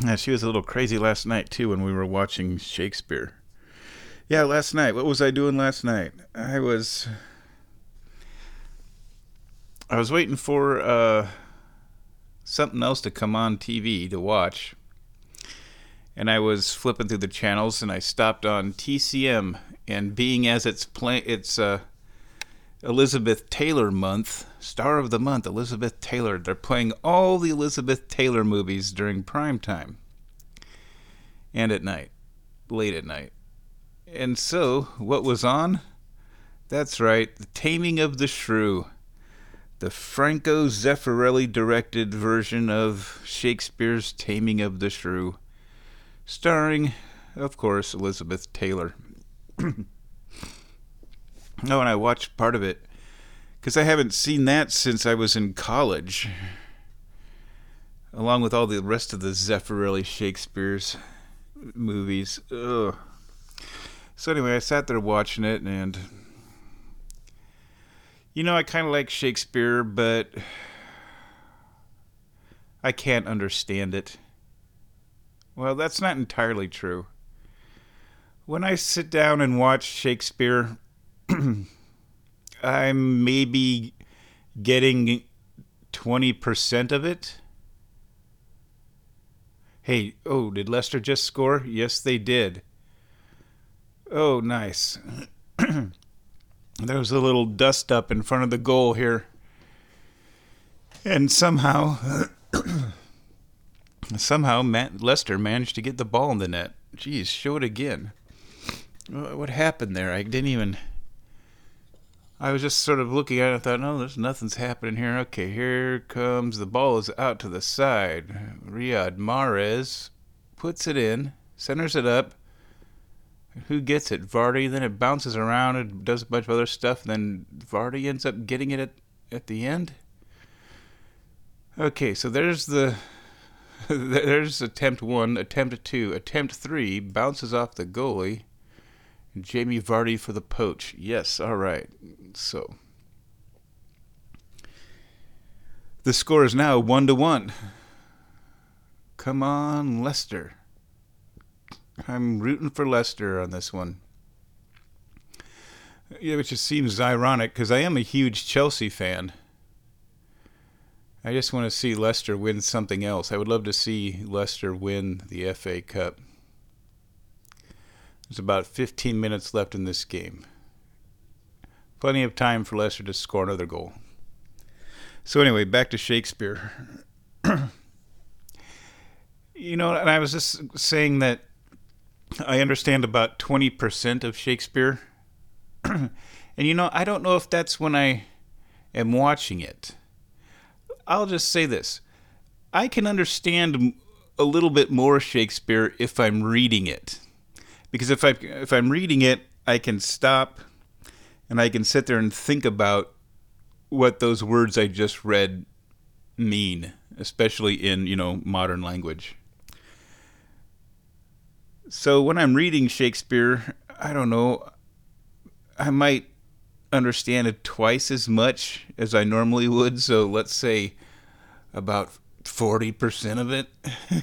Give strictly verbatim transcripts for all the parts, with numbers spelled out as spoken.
Yeah, she was a little crazy last night too when we were watching Shakespeare. Yeah, last night. What was I doing last night? I was I was waiting for uh, something else to come on T V to watch, and I was flipping through the channels, and I stopped on T C M. And being as it's play, it's uh, Elizabeth Taylor month, star of the month, Elizabeth Taylor. They're playing all the Elizabeth Taylor movies during prime time and at night, late at night. And so, what was on? That's right, The Taming of the Shrew, the Franco Zeffirelli directed version of Shakespeare's Taming of the Shrew, starring, of course, Elizabeth Taylor. Oh, and I watched part of it because I haven't seen that since I was in college, along with all the rest of the Zeffirelli Shakespeare's movies. Ugh. So anyway, I sat there watching it, and you know, I kind of like Shakespeare, but I can't understand it. Well, that's not entirely true. When I sit down and watch Shakespeare, I'm maybe getting twenty percent of it. Hey, oh, did Leicester just score? Yes, they did. Oh, nice. There was a little dust up in front of the goal here. And somehow, somehow Matt Leicester managed to get the ball in the net. Geez, show it again. What happened there? I didn't even... I was just sort of looking at it and thought, no, there's nothing's happening here. Okay, here comes... The ball is out to the side. Riyad Mahrez puts it in, centers it up. Who gets it? Vardy. Then it bounces around and does a bunch of other stuff. Then Vardy ends up getting it at, at the end. Okay, so there's the... There's attempt one, attempt two, attempt three. Bounces off the goalie. Jamie Vardy for the poach. Yes, all right. So the score is now one to one. Come on, Leicester. I'm rooting for Leicester on this one. Yeah, which just seems ironic because I am a huge Chelsea fan. I just want to see Leicester win something else. I would love to see Leicester win the F A Cup. There's about fifteen minutes left in this game. Plenty of time for Leicester to score another goal. So anyway, back to Shakespeare. You know, and I was just saying that I understand about twenty percent of Shakespeare. And you know, I don't know if that's when I am watching it. I'll just say this. I can understand a little bit more Shakespeare if I'm reading it. Because if I if I'm reading it, I can stop and I can sit there and think about what those words I just read mean, especially in, you know, modern language. So when I'm reading Shakespeare, I don't know, I might understand it twice as much as I normally would. So let's say about forty percent of it,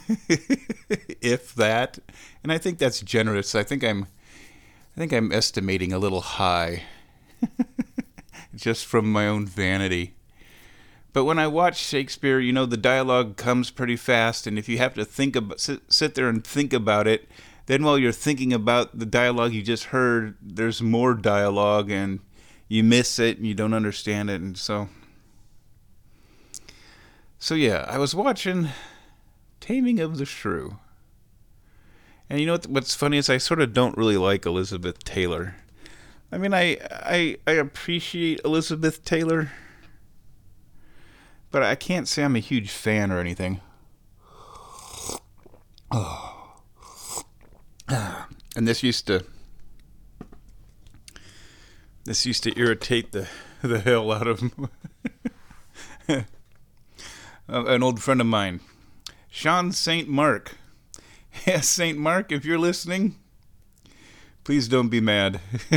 if that. And I think that's generous. I think I'm I think I'm estimating a little high just from my own vanity. But when I watch Shakespeare, you know, the dialogue comes pretty fast, and if you have to think about sit, sit there and think about it, then while you're thinking about the dialogue you just heard, there's more dialogue and you miss it and you don't understand it. And so So yeah, I was watching Taming of the Shrew. And you know what, what's funny is I sort of don't really like Elizabeth Taylor. I mean, I, I I appreciate Elizabeth Taylor, but I can't say I'm a huge fan or anything. Oh. And this used to this used to irritate the the hell out of an old friend of mine, Sean Saint Mark. Yes, Saint Mark, if you're listening, please don't be mad.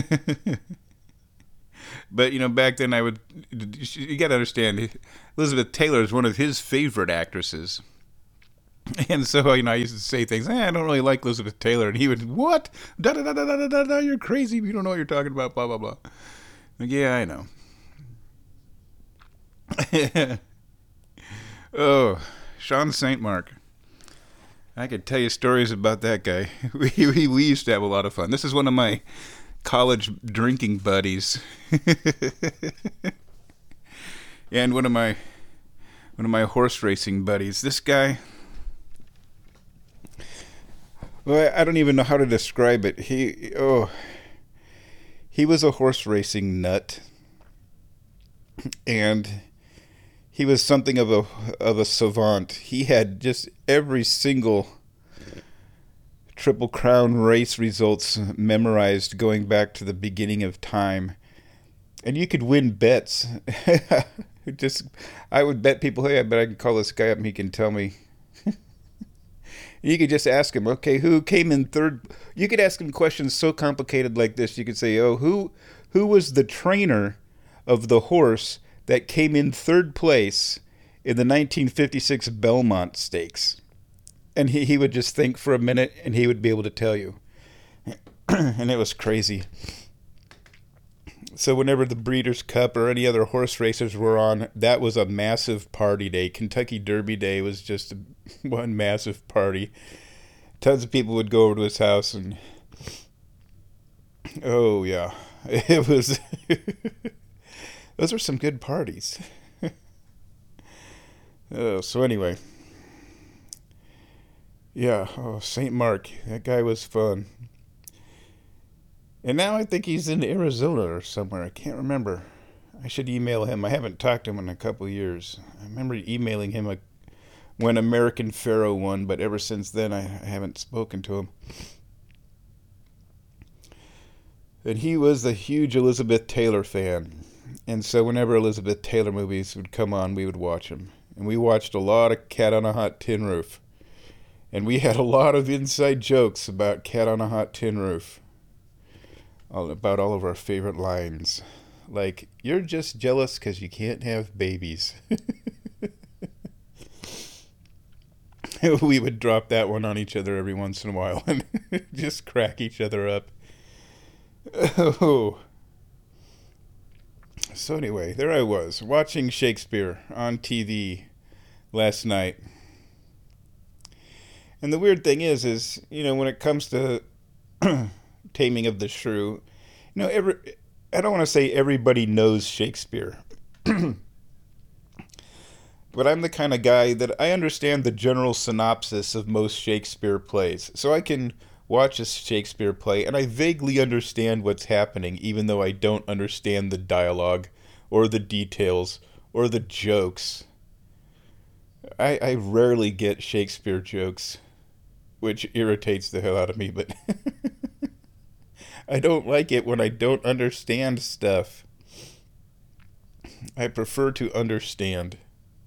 But, you know, back then I would, you got to understand, Elizabeth Taylor is one of his favorite actresses. And so, you know, I used to say things, eh, I don't really like Elizabeth Taylor. And he would, what? Da da da da da da da, you're crazy. You don't know what you're talking about, blah, blah, blah. Like, yeah, I know. Oh, Sean Saint Mark. I could tell you stories about that guy. We, we, we used to have a lot of fun. This is one of my college drinking buddies. And one of my one of my horse racing buddies. This guy, well, I don't even know how to describe it. He oh, he was a horse racing nut, and he was something of a of a savant. He had just every single Triple Crown race results memorized going back to the beginning of time. And you could win bets. Just, I would bet people, hey, I bet I can call this guy up and he can tell me. You could just ask him, okay, who came in third? You could ask him questions so complicated like this. You could say, oh, who who was the trainer of the horse that came in third place in the nineteen fifty-six Belmont Stakes? And he, he would just think for a minute and he would be able to tell you. And it was crazy. So whenever the Breeders' Cup or any other horse races were on, that was a massive party day. Kentucky Derby Day was just one massive party. Tons of people would go over to his house and, oh yeah, it was, those were some good parties. Oh, so anyway, yeah, oh, Saint Mark, that guy was fun. And now I think he's in Arizona or somewhere. I can't remember. I should email him. I haven't talked to him in a couple of years. I remember emailing him a, when American Pharoah won, but ever since then I, I haven't spoken to him. And he was a huge Elizabeth Taylor fan. And so whenever Elizabeth Taylor movies would come on, we would watch them. And we watched a lot of Cat on a Hot Tin Roof. And we had a lot of inside jokes about Cat on a Hot Tin Roof. All about all of our favorite lines. Like, you're just jealous because you can't have babies. We would drop that one on each other every once in a while and just crack each other up. Oh. So anyway, there I was, watching Shakespeare on T V last night. And the weird thing is, is, you know, when it comes to Taming of the Shrew, you know, every, I don't want to say everybody knows Shakespeare. But I'm the kind of guy that I understand the general synopsis of most Shakespeare plays. So I can watch a Shakespeare play and I vaguely understand what's happening, even though I don't understand the dialogue or the details or the jokes. I, I rarely get Shakespeare jokes, which irritates the hell out of me, but I don't like it when I don't understand stuff. I prefer to understand.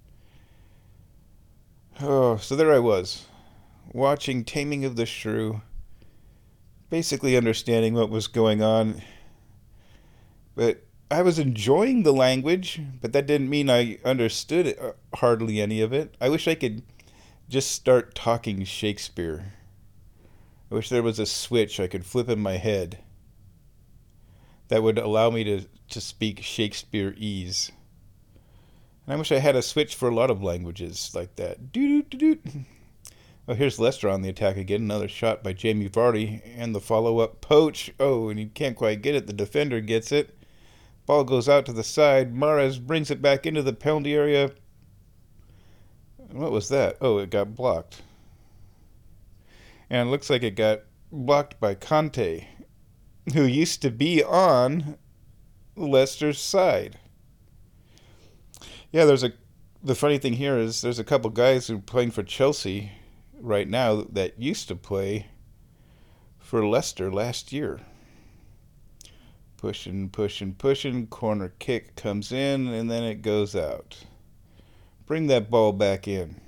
Oh, so there I was, watching Taming of the Shrew, basically understanding what was going on. But I was enjoying the language, but that didn't mean I understood it, uh, hardly any of it. I wish I could just start talking Shakespeare. I wish there was a switch I could flip in my head that would allow me to, to speak Shakespeare-ese. And I wish I had a switch for a lot of languages like that. Doo-doo-doo-doo. Oh, here's Lester on the attack again. Another shot by Jamie Vardy. And the follow-up poach. Oh, and he can't quite get it. The defender gets it. Ball goes out to the side. Mahrez brings it back into the penalty area. What was that? Oh, it got blocked. And it looks like it got blocked by Conte, who used to be on Leicester's side. Yeah, there's a. The funny thing here is there's a couple guys who are playing for Chelsea right now that used to play for Leicester last year. Pushing, pushing, pushing. Corner kick comes in and then it goes out. Bring that ball back in.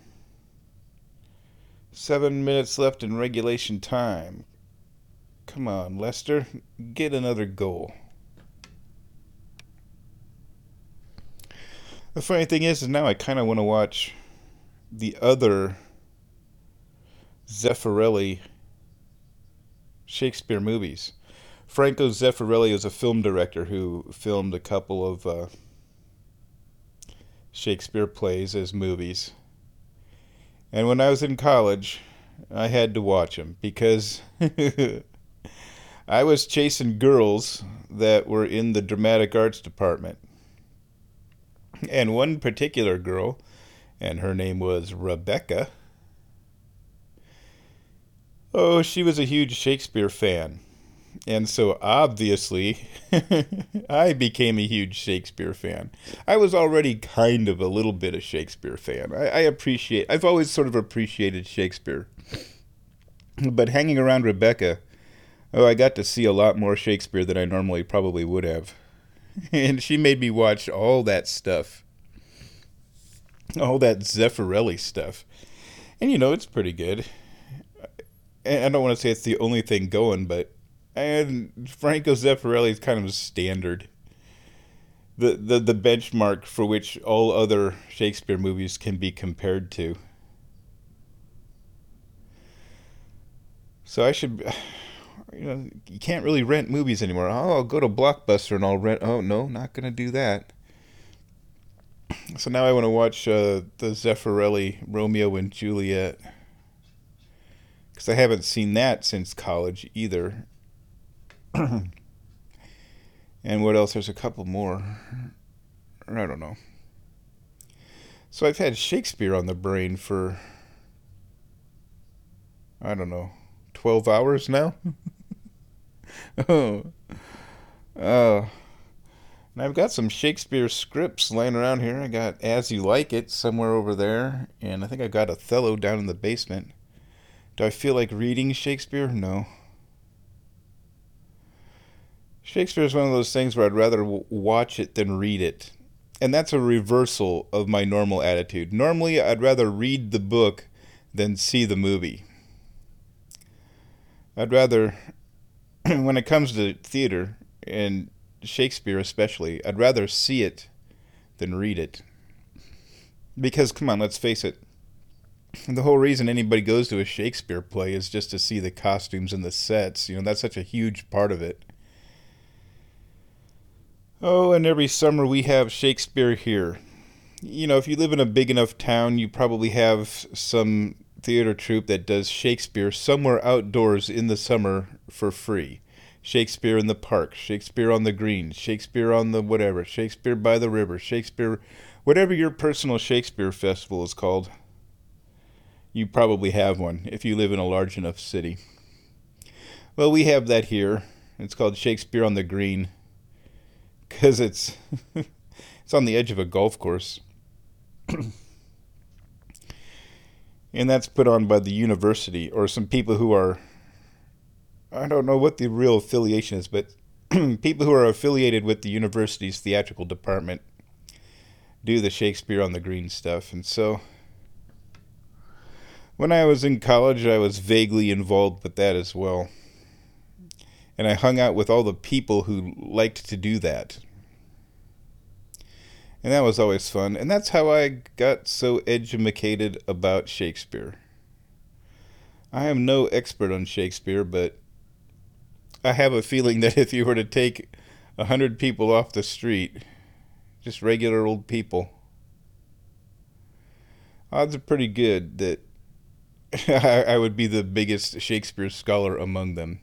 Seven minutes left in regulation time. Come on, Leicester. Get another goal. The funny thing is, is now I kind of want to watch the other Zeffirelli Shakespeare movies. Franco Zeffirelli is a film director who filmed a couple of uh, Shakespeare plays as movies. And when I was in college, I had to watch them because I was chasing girls that were in the dramatic arts department. And one particular girl, and her name was Rebecca. Oh, she was a huge Shakespeare fan. And so obviously, I became a huge Shakespeare fan. I was already kind of a little bit a Shakespeare fan. I, I appreciate, I've always sort of appreciated Shakespeare. But hanging around Rebecca, oh, I got to see a lot more Shakespeare than I normally probably would have. And she made me watch all that stuff. All that Zeffirelli stuff. And you know, it's pretty good. I don't want to say it's the only thing going, but and Franco Zeffirelli is kind of a standard. The, the the benchmark for which all other Shakespeare movies can be compared to. So I should, you know, you can't really rent movies anymore. Oh, I'll go to Blockbuster and I'll rent. Oh, no, not going to do that. So now I want to watch uh, the Zeffirelli Romeo and Juliet. Because I haven't seen that since college either. And what else? There's a couple more. I don't know. So I've had Shakespeare on the brain for, I don't know, twelve hours now? oh. Oh. And I've got some Shakespeare scripts laying around here. I got As You Like It somewhere over there. And I think I've got Othello down in the basement. Do I feel like reading Shakespeare? No. Shakespeare is one of those things where I'd rather w- watch it than read it. And that's a reversal of my normal attitude. Normally, I'd rather read the book than see the movie. I'd rather, when it comes to theater, and Shakespeare especially, I'd rather see it than read it. Because, come on, let's face it, the whole reason anybody goes to a Shakespeare play is just to see the costumes and the sets. You know, that's such a huge part of it. Oh, and every summer we have Shakespeare here. You know, if you live in a big enough town, you probably have some theater troupe that does Shakespeare somewhere outdoors in the summer for free. Shakespeare in the park, Shakespeare on the green, Shakespeare on the whatever, Shakespeare by the river, Shakespeare, whatever your personal Shakespeare festival is called. You probably have one if you live in a large enough city. Well, we have that here. It's called Shakespeare on the Green because it's it's on the edge of a golf course. And that's put on by the university or some people who are, I don't know what the real affiliation is, but people who are affiliated with the university's theatrical department do the Shakespeare on the Green stuff. And so when I was in college, I was vaguely involved with that as well. And I hung out with all the people who liked to do that. And that was always fun. And that's how I got so edumacated about Shakespeare. I am no expert on Shakespeare, but I have a feeling that if you were to take a hundred people off the street, just regular old people, odds are pretty good that I would be the biggest Shakespeare scholar among them.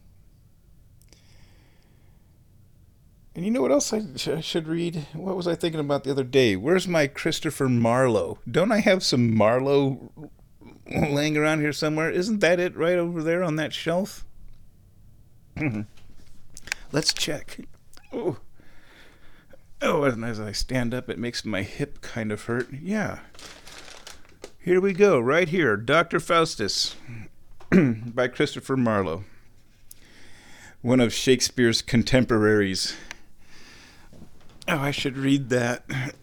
And you know what else I sh- should read? What was I thinking about the other day? Where's my Christopher Marlowe? Don't I have some Marlowe laying around here somewhere? Isn't that it right over there on that shelf? Let's check. Oh. Oh, and as I stand up, it makes my hip kind of hurt. Yeah. Here we go, right here. Doctor Faustus by Christopher Marlowe. One of Shakespeare's contemporaries. Oh, I should read that.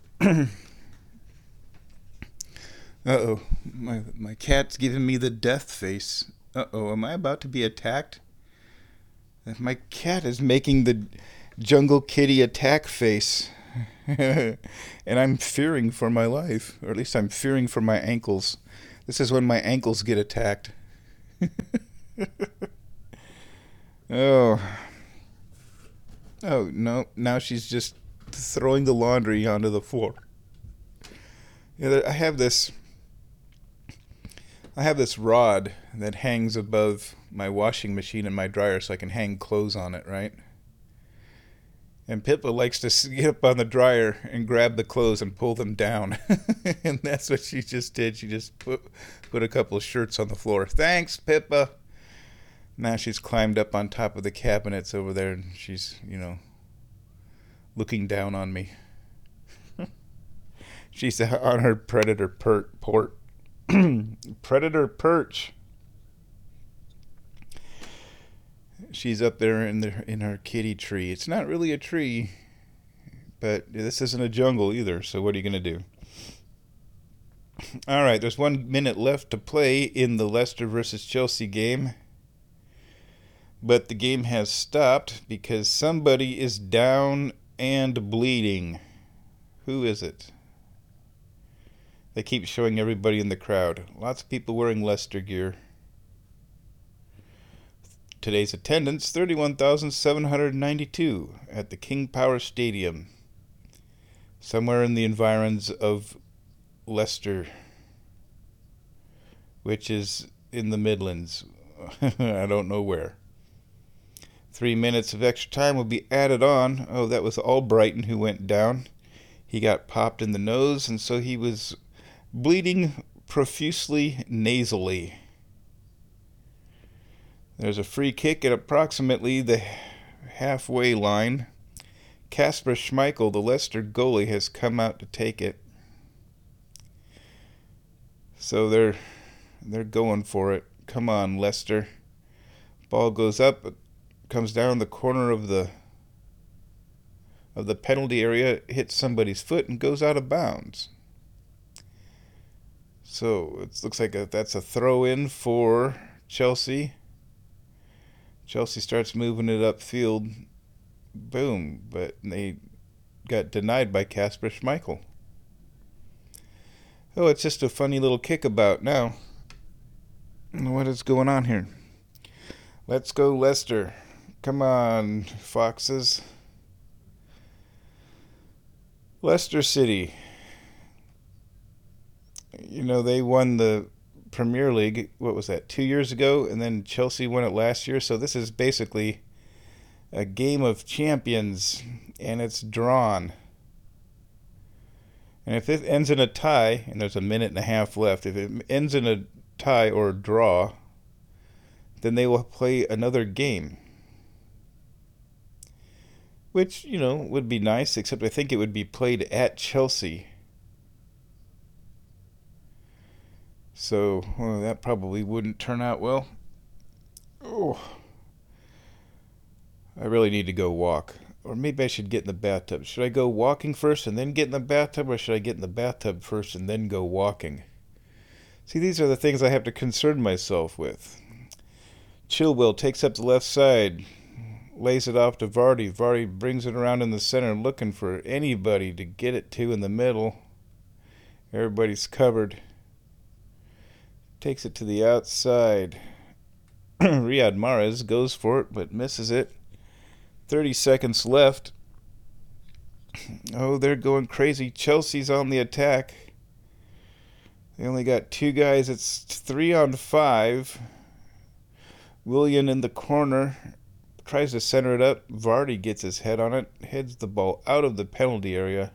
Uh-oh. My, my cat's giving me the death face. Uh-oh, am I about to be attacked? My cat is making the Jungle Kitty attack face. And I'm fearing for my life. Or at least I'm fearing for my ankles. This is when my ankles get attacked. Oh. Oh, no. Now she's just throwing the laundry onto the floor. Yeah, I have this I have this rod that hangs above my washing machine and my dryer so I can hang clothes on it, right? And Pippa likes to get up on the dryer and grab the clothes and pull them down. And that's what she just did. She just put, put a couple of shirts on the floor. Thanks, Pippa. Now she's climbed up on top of the cabinets over there, and she's, you know, looking down on me. She's on her predator per- port. Predator perch. She's up there in the in her kitty tree. It's not really a tree, but this isn't a jungle either, so what are you going to do? All right, there's one minute left to play in the Leicester versus Chelsea game. But the game has stopped because somebody is down and bleeding. Who is it? They keep showing everybody in the crowd. Lots of people wearing Leicester gear. Today's attendance, thirty-one thousand seven hundred ninety-two at the King Power Stadium. Somewhere in the environs of Leicester, which is in the Midlands. I don't know where. Three minutes of extra time will be added on. Oh, that was Albrighton who went down. He got popped in the nose, and so he was bleeding profusely nasally. There's a free kick at approximately the halfway line. Kasper Schmeichel, the Leicester goalie, has come out to take it. So they're they're going for it. Come on, Leicester. Ball goes up, comes down the corner of the of the penalty area, hits somebody's foot, and goes out of bounds. So it looks like a, that's a throw-in for Chelsea. Chelsea starts moving it upfield. Boom. But they got denied by Kasper Schmeichel. Oh, it's just a funny little kickabout now. What is going on here? Let's go, Leicester. Come on, Foxes. Leicester City. You know, they won the Premier League, what was that, two years ago? And then Chelsea won it last year. So this is basically a game of champions, and it's drawn. And if it ends in a tie, and there's a minute and a half left, if it ends in a tie or a draw, then they will play another game. Which, you know, would be nice, except I think it would be played at Chelsea. So, well, that probably wouldn't turn out well. Oh, I really need to go walk. Or maybe I should get in the bathtub. Should I go walking first and then get in the bathtub, or should I get in the bathtub first and then go walking? See, these are the things I have to concern myself with. Chilwell takes up the left side, lays it off to Vardy. Vardy brings it around in the center, looking for anybody to get it to in the middle. Everybody's covered. Takes it to the outside. Riyad Mahrez goes for it, but misses it. thirty seconds left. Oh, they're going crazy. Chelsea's on the attack. They only got two guys. It's three on five. Willian in the corner. Tries to center it up. Vardy gets his head on it. Heads the ball out of the penalty area.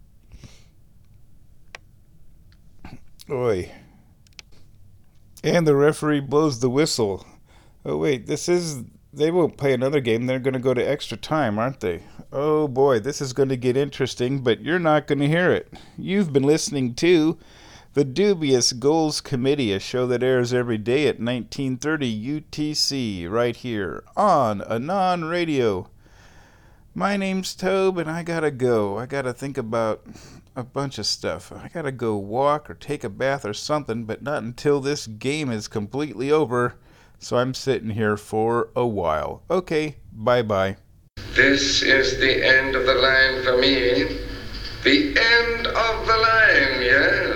Oi. And the referee blows the whistle. Oh, wait. This is... They won't play another game. They're going to go to extra time, aren't they? Oh, boy. This is going to get interesting, but you're not going to hear it. You've been listening to The Dubious Goals Committee, a show that airs every day at nineteen thirty U T C, right here on Anon Radio. My name's Tobe, and I gotta go. I gotta think about a bunch of stuff. I gotta go walk or take a bath or something, but not until this game is completely over. So I'm sitting here for a while. Okay, bye-bye. This is the end of the line for me. The end of the line, yes.